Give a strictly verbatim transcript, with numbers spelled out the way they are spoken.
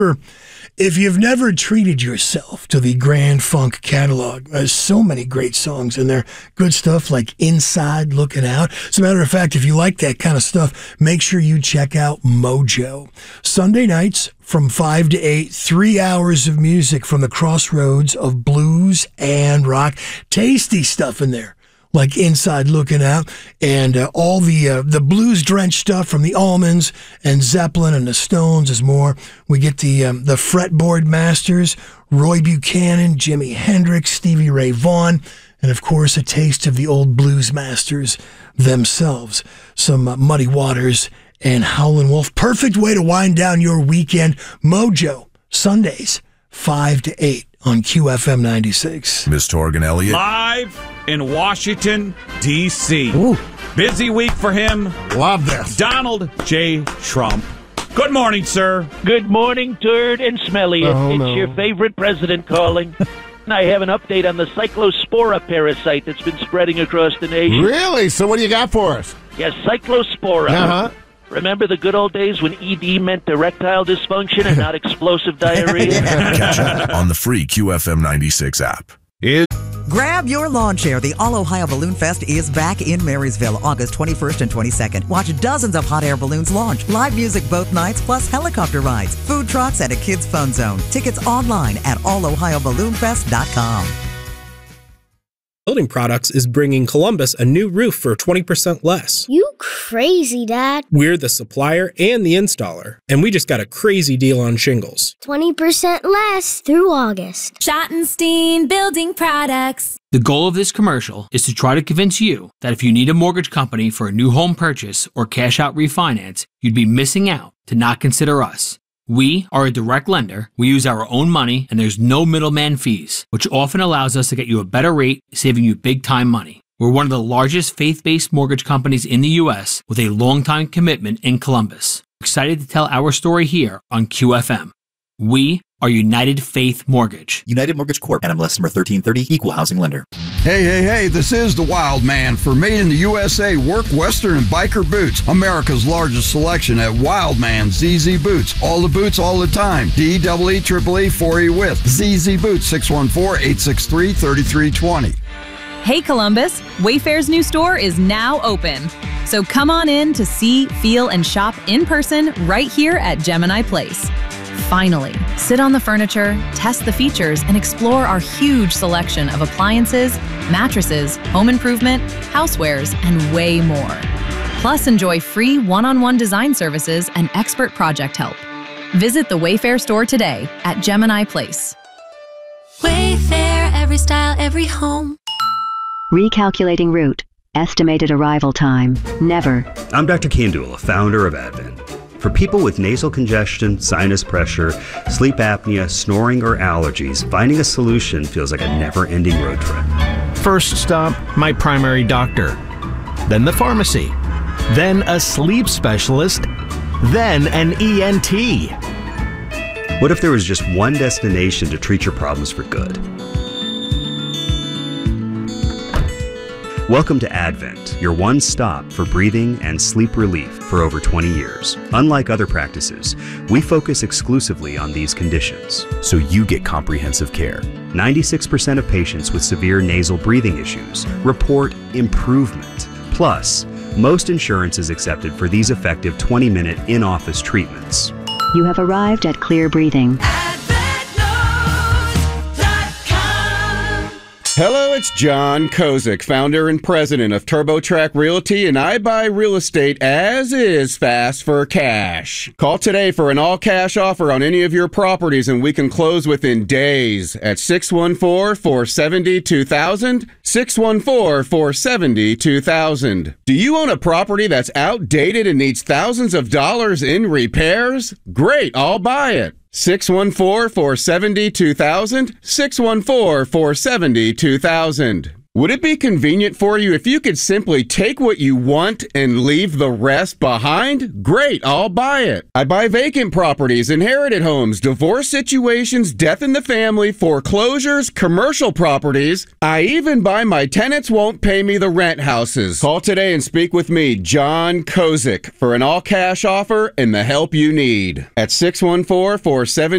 If you've never treated yourself to the Grand Funk catalog, there's so many great songs in there. Good stuff like Inside Looking Out. As a matter of fact, if you like that kind of stuff, make sure you check out Mojo. Sunday nights from five to eight, three hours of music from the crossroads of blues and rock. Tasty stuff in there, like Inside Looking Out, and uh, all the uh, the blues-drenched stuff from the Allmans and Zeppelin and the Stones is more. We get the um, the fretboard masters, Roy Buchanan, Jimi Hendrix, Stevie Ray Vaughan, and of course a taste of the old blues masters themselves. Some uh, Muddy Waters and Howlin' Wolf. Perfect way to wind down your weekend. Mojo, Sundays, five to eight on Q F M ninety-six. Miss Torgan Elliott. Live in Washington, D C Ooh. Busy week for him. Love this. Donald J. Trump. Good morning, sir. Good morning, Turd and Smelly. Oh, it's no. your favorite president calling. I have an update on the cyclospora parasite that's been spreading across the nation. Really? So what do you got for us? Yes, cyclospora. Uh-huh. Remember the good old days when E D meant erectile dysfunction and not explosive diarrhea? Catch up on the free Q F M ninety-six app. It Grab your lawn chair. The All-Ohio Balloon Fest is back in Marysville, August twenty-first and twenty-second. Watch dozens of hot air balloons launch, live music both nights, plus helicopter rides, food trucks, and a kids' fun zone. Tickets online at all ohio balloon fest dot com. Building Products is bringing Columbus a new roof for twenty percent less. You crazy, Dad. We're the supplier and the installer, and we just got a crazy deal on shingles. twenty percent less through August. Schottenstein Building Products. The goal of this commercial is to try to convince you that if you need a mortgage company for a new home purchase or cash out refinance, you'd be missing out to not consider us. We are a direct lender, we use our own money, and there's no middleman fees, which often allows us to get you a better rate, saving you big time money. We're one of the largest faith-based mortgage companies in the U S with a long-time commitment in Columbus. Excited to tell our story here on Q F M. We are United Faith Mortgage. United Mortgage Corp. N M L S number thirteen thirty, Equal Housing Lender. Hey, hey, hey, this is the Wild Man for Made in the U S A Work, Western, and Biker Boots. America's largest selection at Wild Man Z Z Boots. All the boots, all the time. D E E triple E four E with Z Z Boots, six one four, eight six three, three three two zero. Hey Columbus, Wayfair's new store is now open. So come on in to see, feel, and shop in person right here at Gemini Place. Finally, sit on the furniture, test the features, and explore our huge selection of appliances, mattresses, home improvement, housewares, and way more. Plus, enjoy free one-on-one design services and expert project help. Visit the Wayfair store today at Gemini Place. Wayfair, every style, every home. Recalculating route. Estimated arrival time. Never. I'm Doctor Kandula, founder of Advent. For people with nasal congestion, sinus pressure, sleep apnea, snoring, or allergies, finding a solution feels like a never-ending road trip. First stop, my primary doctor. Then the pharmacy. Then a sleep specialist. Then an E N T. What if there was just one destination to treat your problems for good? Welcome to Advent, your one stop for breathing and sleep relief for over twenty years. Unlike other practices, we focus exclusively on these conditions, so you get comprehensive care. ninety-six percent of patients with severe nasal breathing issues report improvement. Plus, most insurance is accepted for these effective twenty-minute in-office treatments. You have arrived at Clear Breathing. Hello, it's John Kozik, founder and president of TurboTrack Realty, and I buy real estate as is fast for cash. Call today for an all-cash offer on any of your properties, and we can close within days at six one four, four seven zero, two thousand, six one four, four seven zero, two thousand. Do you own a property that's outdated and needs thousands of dollars in repairs? Great, I'll buy it. six one four, four seven zero, two thousand, six one four, four seven zero, two thousand. Would it be convenient for you if you could simply take what you want and leave the rest behind? Great, I'll buy it. I buy vacant properties, inherited homes, divorce situations, death in the family, foreclosures, commercial properties. I even buy my tenants won't pay me the rent houses. Call today and speak with me, John Kozik, for an all-cash offer and the help you need at six one four, four seven